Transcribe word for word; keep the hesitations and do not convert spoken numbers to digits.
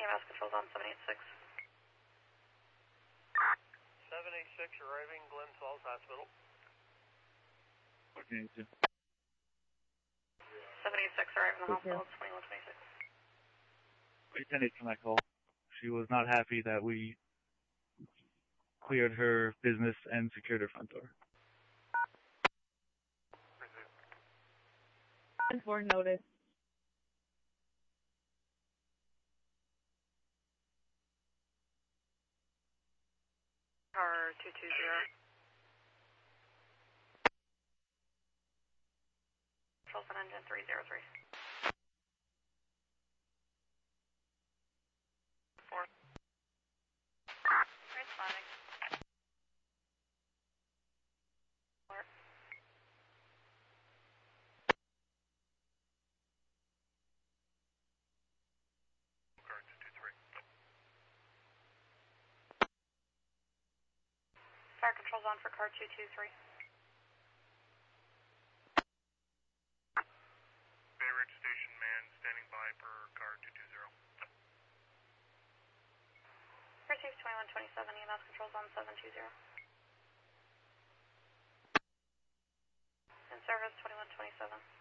E M S controls on seven eight six. seven eight six arriving Glen Falls Hospital. What can you do? seven eight six arriving the hospital, twenty-one twenty-six. We attended to my call. She was not happy that we cleared her business and secured her front door. For notice. Car two two zero. Controls on engine three zero three. Four. Responding. Four. Car two two three. Fire controls on for car two two three. Bay Ridge Station man standing by for car two two zero. Received twenty-one twenty-seven, E M S controls on seven two zero. In service twenty-one twenty-seven.